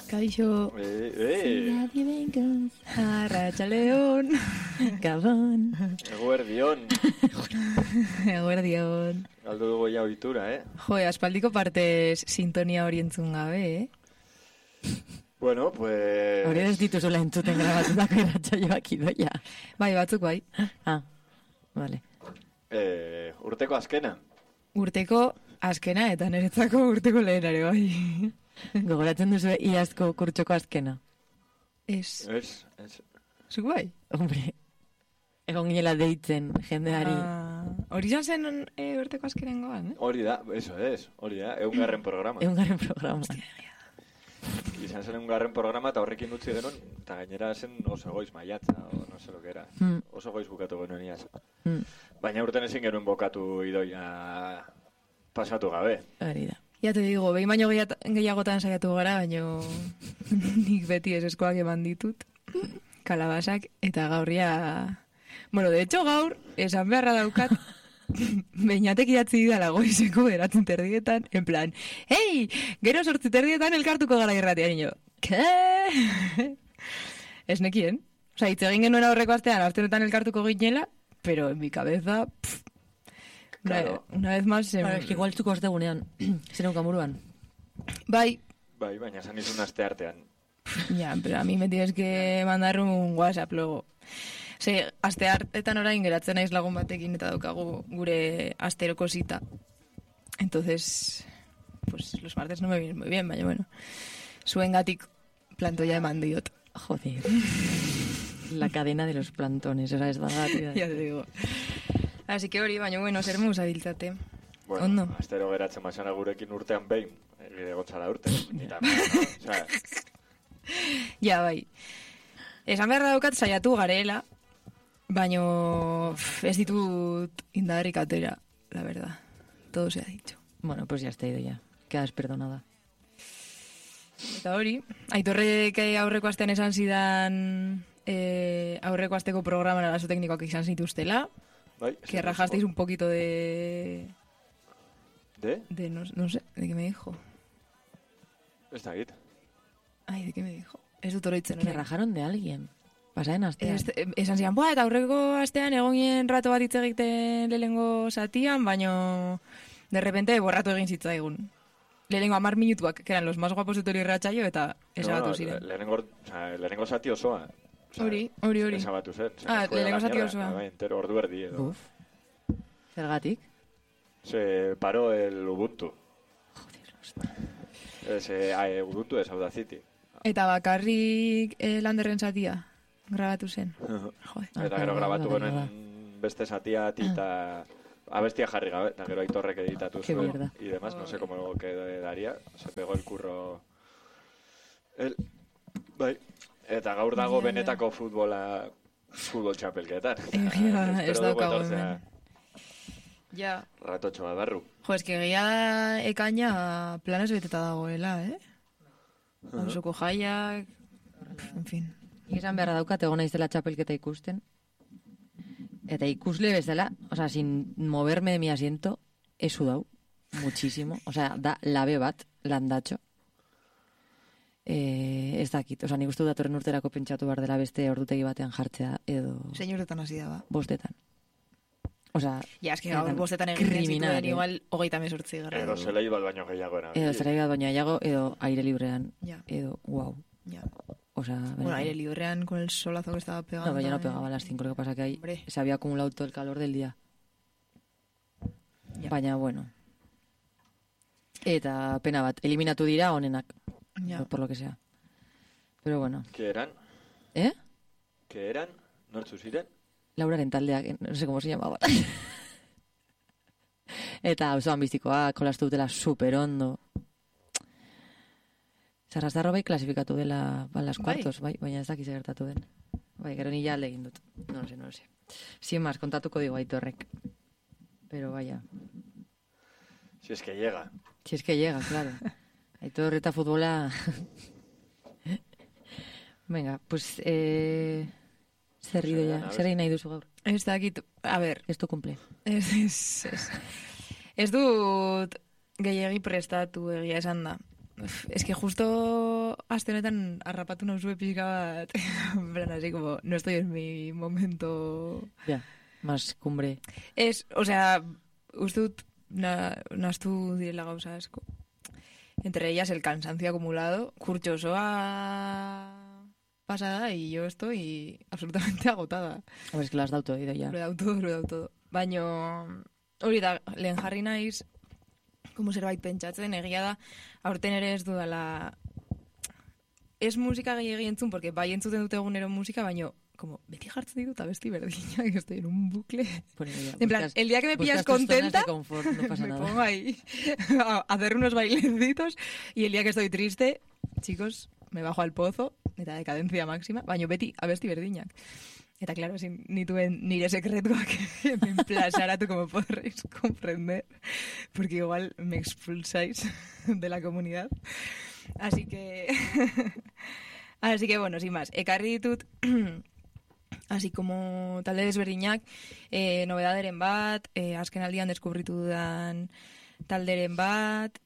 Kaixo. Zidadi bengoz. Arratxaleon. Gabon. Eguerdion. Eguerdion. Galdu dugu ja ohitura, Jo, aspaldiko partez sintonia hori entzun gabe, Bueno, pues... Hori ez dituzula entzuten grabatutako irratsaioak idoia. Bai, batzuk bai. Vale. Urteko azkena. Urteko azkena eta niretzako urteko lehenare bai. Gogoratzen duzu iazko kurtsoko azkena? Ez. Zuk bai? Hombre, egon ginela deitzen jendeari. Hori izan zen urteko azkenengoan, Hori da, eso es. Hori da, 100. programa. 100. programa. Izan zen 100. programa eta horrekin utzi genuen, eta gainera zen oso goiz maiatza, o no sé lo que era. Oso goiz bukatu genuen iaz. Baina urten ezin genuen bokatu idoia pasatu gabe. Hori da. Ya te digo, behin baino gehiagotan saiatu gara, baino nik beti eseskoak eman ditut, kalabasak, eta gaurria... Bueno, de hecho gaur, esan beharra daukat, beinatek idatzi didala goizeko beratzen terdietan, en plan, hey, gero 8 terdietan elkartuko gara irratia, niño. Ke? Ez nekien. Osa, hitz egin genuen aurreko astean, astenetan elkartuko ginela, pero en mi cabeza... Claro. Una vez más... Es que igual txuko ostegunean, zer eukamuruan. Bai. Bai, baina zan izun aste artean. Ya, pero a mí me tienes que mandar un WhatsApp luego. Ze, aste hartetan orain geratzen naiz lagun batekin eta daukagu gure asteroko zita. Entonces, pues los martes no me vienen muy bien, baina bueno. Zuengatik plantoia eman diot. Joder. La cadena de los plantones, esa es verdad. Ya te digo. Así que hori, baina bueno, zer musa biltzate. Bueno, Ondo. astero geratzen mazana gurekin urtean behin. Egide gotzala urte. Nita, no? O sea, Ja, bai. Esan beharra daukat saiatu garela, baino ez ditut indarrik atera, la verdad. Todo se ha dicho. Bueno, pues ya está ido ya. Quedas perdonada. Eta hori, Aitorrek aurreko astean esan zidan aurreko asteko programan arazo teknikoak izan zituztela, bai, que rajasteis un poquito de... ¿De? De no sé, ¿de qué me dijo? Ez da git. Ay, ¿de qué me dijo? Ez dut oroitzen. Que rajaron de alguien. Pasaden astean. Esan zian, eta aurreko astean egonien rato bat hitz egiten lehengo satian, baino de repente borratu egin zitzaigun. Lehengo 10 minutuak, que eran los más guapos de Tori Ratxaio, eta esabatu ziren. Lehenengo zati osoa. Hori. Esabatu zen. Lehenengo zati osoa. Bai, entero, ordu erdi edo. Uf. Zergatik? Se paró el Ubuntu. Joder, Ubuntu es Audacity. Eta bakarrik landerren zatia grabatu zen. Joder. Eta gero grabatu genuen beste zatia eta abestia jarri gabe, eta gero Aitorrek editatu Qué zuen mierda. y demás, no sé cómo quedaría, se pegó el curro bai, eta gaur dago benetako futbol txapelketan. Ez daukago hemen. Ja. Ratotxo bat barru. Jo, eske gehiago ekaina planez beteta dagoela, Hausoko jaiak, en fin. Esan beharra daukat egon naizela txapelketa ikusten. Eta ikusle bezala, o sea, sin moverme de mi asiento, he sudau muchísimo. O sea, da labe bat, landatxo. Ez dakit, o sea, nik uste datorren urterako pentsatu behar dela beste ordutegi batean jartzea edo... Zein urtetan hasi da, ba. 5. O sea... Ja, eski gaur 5 egiten zituen, igual 38 gara. Edo zelei bat baino gehiago era. Edo zelei bat baino gehiago, edo aire librean. Ja. Edo, wow. Ja. O sea... Bueno, aire librean con el solazo que estaba pegando. No, pero ya no pegaba a las 5, lo que pasa que ahí Hombre. se había acumulado todo el calor del día. Ja. Baina, bueno. Eta pena bat, eliminatu dira honenak. Ja. Por lo que sea. Pero bueno. ¿Qué eran? ¿Eh? ¿Qué eran? ¿Nortzu ziren? Lauraren taldeak, no sé cómo se llamaba. Eta auzoan bizikoa, kolastu dutela super ondo. Zarrazarro bai klasifikatu dela las cuartos, bai, baina ez dakiz gertatu den. Bai, gero ni ja alde egin dut. No lo sé. Sin más, kontatuko digo Aitorrek. Pero vaya. Si es que llega. Si es que llega, claro. Aitor eta futbola... Venga, pues... Zerrido ya. Zer egin nahi duzu gaur? Ez dakit, a ver... Ez tu cumple. Ez dut gehiagi prestatu egia esan da. Es que justo aste honetan harrapatu nauzue pixka bat, plan, así como, no estoy en mi momento... Ja, más cumbre. O sea, uste dut nahastu direla gauza asko. Entre ellas el cansancio acumulado, kurtso osoa pasada y yo estoy absolutamente agotada. A ver, es que lo has dado todo, ya. Lo he dado todo. Baina, hori da, lehen jarri naiz, como zerbait pentsatzen, egia da, aurten ere ez dudala... Ez musika gehiagi entzun, porque bai entzuten dute egunero musika, baina como beti jartzen ditut abesti berdinak, estoy en un bucle. En plan, el día que me pillas contenta, confort, no pasa me nada. pongo ahí a hacer unos bailecitos, y el día que estoy triste, chicos, me bajo al pozo, eta decadencia máxima, baina beti abesti berdinak. Eta claro, ezin nituen nire sekretuak en plazaratu, como podréis comprender, porque igual me expulsáis de la comunidad. Así que bueno, sin más, ekarri ditut así como talde desberdinak, nobedaderen bat, azken aldian deskubritu dudan talderen bat,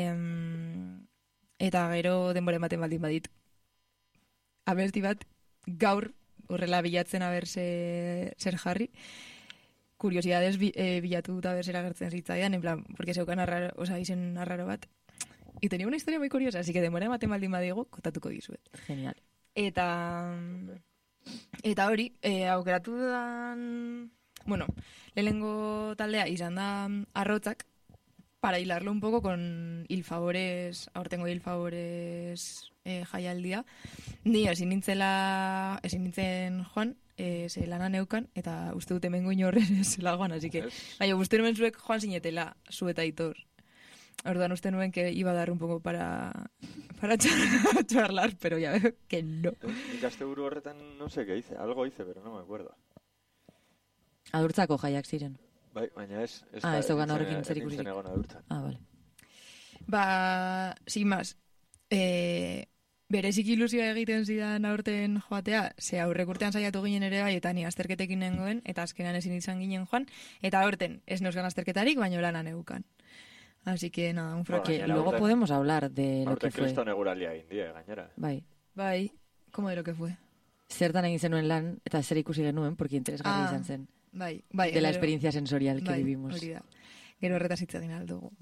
eta gero denbora ematen baldin badit abesti bat gaur horrela bilatzen aber zer jarri. Curiosidades bilatu dut aber zer agertzen zitzaidan, en plan, porque zeukan izen arraro bat. Y tenía una historia muy curiosa, así que denbora ematen baldin badigu, kontatuko dizuet. Genial. Eta hori, aukeratu dudan... Bueno, lehenengo taldea izan da Arrotzak, para hilarlo un poco con Ilfabores, aurtengo Ilfabores jaialdia. Ni ezin nintzen joan, ze lana neukan, eta uste dut hemengo inorren zela joan, así que... Baina, uste nuen zuek joan zinetela, zu eta Aitor. Orduan uste nuen que iba a dar un poco para charlar, pero ya veo que no. Nik asteburu horretan no sé qué hice, algo hice, pero no me acuerdo. Adurtzako jaiak ziren. Bai, baina ez daukan horrekin zer ikusirik. egon adurtzan. Vale. Ba, sin más, berezik ilusioa egiten zidan aurten joatea, ze aurrek urtean saiatu ginen ere bai, eta ni azterketekin nengoen, eta azkenan ezin izan ginen joan, eta aurten ez neuzkan azterketarik, baina lana neukan. Así que nada, un fracaso. Que luego podemos hablar de lo que fue. Kriston eguralia india, gainera. Bai. ¿Cómo de lo que fue? Zertan egin zenuen lan, eta zer ikusi genuen, porque interesgarri izan zen. Bai. De la experiencia sensorial que vivimos. Hori da. Gero horretaz hitz egin aldugu.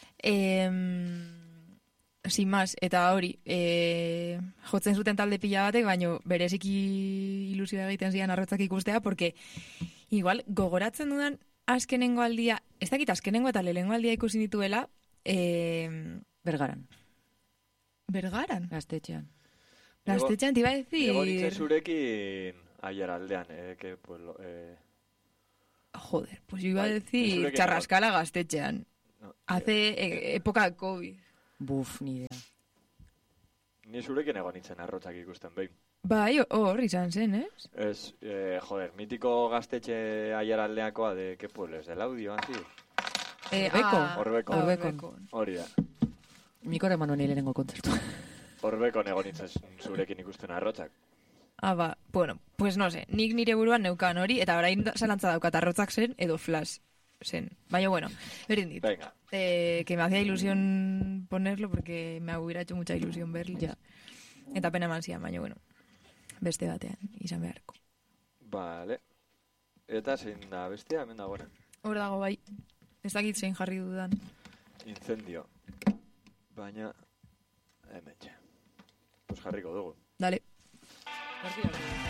Sin más, eta hori, jotzen zuten talde pila batek, baino bereziki ilusioa egiten zian Arrotzak ikustea, porque igual gogoratzen dudan azkenengo aldia, ez dakit azkenengo eta lehenengo aldia ikusi nituela, Bergaran. Bergaran? Gaztetxean. Gaztetxean, te iba a decir... Ego nintzen zurekin aiaraldean, que pues... Joder, pues yo iba a decir Charrascala Gaztetxean. No, hace época COVID. Buf, ni idea. Ni zurekin ego nintzen Arrotzak ikusten behin. Bai, hor izan zen, ez? Ez, joder, mitiko gaztetxe aiaraldeakoa de, ¿qué pueblo es? Del audio, anzi? Orbekon. Hori da. Mikor eman honi lehenengo kontzertu. Orbekon ego nintzen zurekin ikusten Arrotzak. Ba, bueno, pues no sé, nik nire buruan neukan hori, eta orain zalantza daukat Arrotzak zen, edo Flash zen. Baina, bueno, berdin dit. Venga. Que me hacía ilusión ponerlo, porque me hubiera hecho mucha ilusión verles. Ja. Eta pena eman zian, baina, bueno, beste batean, izan beharko. Vale. Eta zein da bestia, hemen dagoena. Hor dago, bai. Ez dakit zein jarri dudan. Incendio. Baina, hemen txe. Pues jarriko dugu. Dale.